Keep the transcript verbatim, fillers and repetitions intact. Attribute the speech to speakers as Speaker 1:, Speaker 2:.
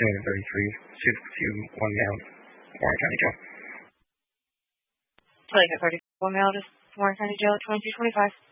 Speaker 1: two thirty-three, two two one down, Warren County Jail.
Speaker 2: Like a thirty-one mail to Warren County Jail at twenty-two twenty-five.